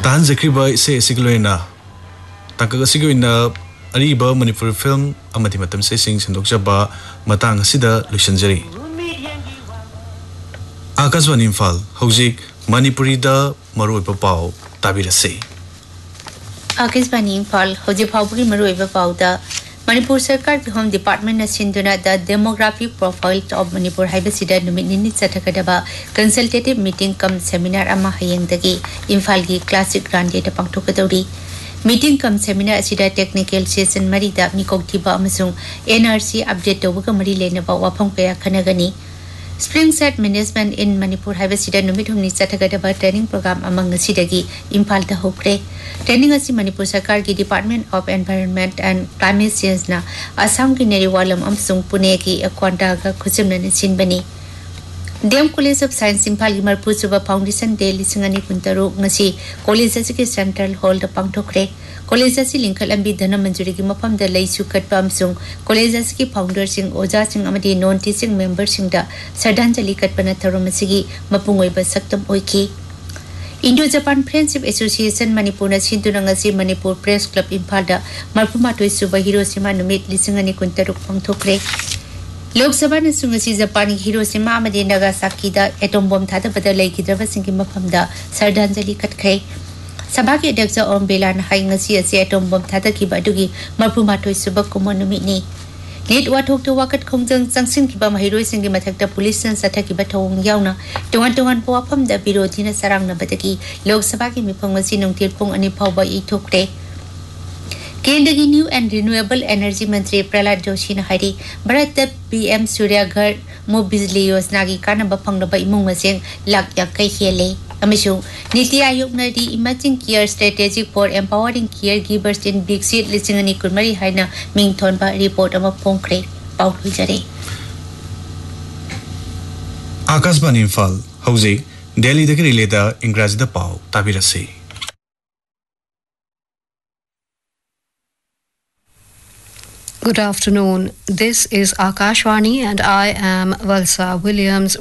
तान जख्रीबा इसे सिगलोइना ताकग सिगलोइना अरीबा मणिपुर फिल्म अमथि मतम से सिंग संदोकजबा मतांग असिदा लुसनजरी आकाशवाणी इम्फाल हौजिक मणिपुरीदा मरुइबा पाव ताबिरसे आकाशवाणी इम्फाल हौजिक फावबुगी मरुइबा पावदा मणिपुर सरकार की home department सिंधुना the demographic profile of Manipur हाइबसिदा नुमित निनि चथकदबा consultative meeting come seminar अमा हयंगदगी इम्फाल की क्लासिक ग्रांडेड पांगथोकदौरी मीटिंग कम seminar असिदा technical session मरीदा मिकोकथिबा अमसुंग NRC update तौबगा मरी लेनबा वाफम कया खनगनी स्प्रिंग सेट मैनेजमेंट इन Manipur हाइबसिदा नुमित हुमनि चथकदबा training programme among ngsidagi Imphal दा होक्रे ट्रेनिंग असि मणिपुर सरकार की department of environment and climate change ना असम की नेरीवालम अमसुंग पुणे की अक्वांटा का खुजमन सिनबनी DM college of science Imphal की मरपुसुबा फाउंडेशन डे लिसिंगनी कुंतरो ngasi कॉलेज असि के सेंट्रल हॉल दा पांगथोखरे कॉलेज असि लिंखल अंबी धन मंजूरी की मफम दा लैसु कटपा अमसुंग कॉलेज असि की फाउंडर सिंह ओजा Singh अमदी non teaching member Singh दा श्रद्धांजलि Katpana थरोम सिगी मपुंग ओइबा सक्तम ओइकी Indo Japan friendship association Manipur सिंधुनंगसी Manipur press club Imphal दा मरपुमाटोय सुबा हिरोशिमा नुमित लिसिंगनी कुंतरुक पांगथोखरे लोकसभा ने सुंगसी जापानी हिरोशिमा अमदी नागासाकी दा एटम बम थादबदा लैखिद्रबा सिंगी मफमदा श्रद्धांजलि कटखरे सभा के अध्यक्ष ओम बेलान हाइंगसी असे एटम बम थादखिबा दुगी मरपुमाटोय सुबा कुमन नुमितनी नेट वाथोक वाकट खोंजंग चंगसिनखिबा महिरोय सिंगी मथक्ता पुलिस सथखिबा थौंग यावना तोंगान वाफम दा विरोधीना सरांगनबदगी लोकसभा की मिफंगसी नोंथिल पुंग अनि फावबा इथोकरे केंद्र की न्यू एंड रिन्यूएबल एनर्जी मंत्री प्रहलाद जोशी ने हारी भारत पीएम सूर्यघर मु बिजली योजना की कानबा फंगनबा इमुंग मसेंग लाख याकई हेले अमिशु नीति आयोग ने दी emerging care strategy for empowering care givers in बिगसिट लिसिंगनी कुनमरी हाइना मिंगथोनबा report अमा फोंखरे पाउल जरे आकाशवाणी इम्फाल हौजिक दिल्ली दगे रिलेदा इंग्राजी दा पाव ताबिरसे Good afternoon. This is Akashwani and I am Valsa Williams